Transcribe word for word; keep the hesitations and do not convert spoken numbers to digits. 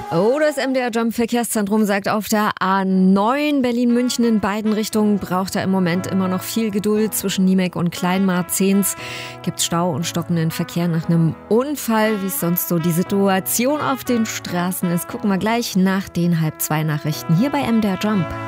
Oh, das M D R Jump Verkehrszentrum sagt, auf der A neun Berlin-München in beiden Richtungen braucht er im Moment immer noch viel Geduld. Zwischen Niemek und Kleinmarzehns gibt es Stau und stockenden Verkehr nach einem Unfall. Wie es sonst so die Situation auf den Straßen ist, gucken wir gleich nach den halb zwei Nachrichten hier bei M D R Jump.